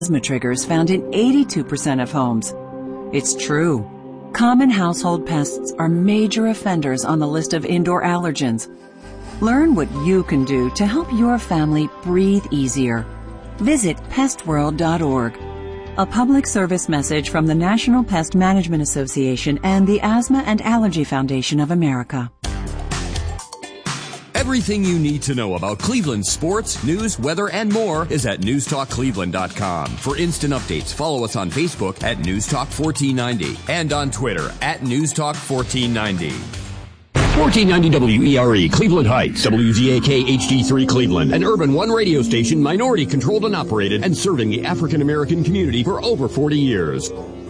asthma triggers found in 82% of homes. It's true. Common household pests are major offenders on the list of indoor allergens. Learn what you can do to help your family breathe easier. Visit pestworld.org. A public service message from the National Pest Management Association and the Asthma and Allergy Foundation of America. Everything you need to know about Cleveland sports, news, weather, and more is at newstalkcleveland.com. For instant updates, follow us on Facebook at newstalk1490 and on Twitter at newstalk1490. 1490 WERE, Cleveland Heights, WZAK HD3 Cleveland, an Urban One radio station minority controlled and operated and serving the African American community for over 40 years.